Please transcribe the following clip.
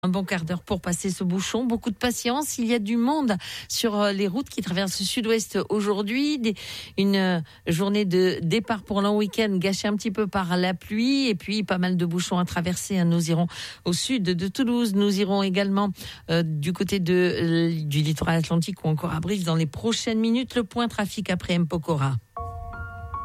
Un bon quart d'heure pour passer ce bouchon. Beaucoup de patience. Il y a du monde sur les routes qui traversent le sud-ouest aujourd'hui. Une journée de départ pour l'an week-end gâchée un petit peu par la pluie. Et puis, pas mal de bouchons à traverser. Nous irons au sud de Toulouse. Nous irons également du côté du littoral atlantique ou encore à Brive dans les prochaines minutes. Le point trafic après Mpokora.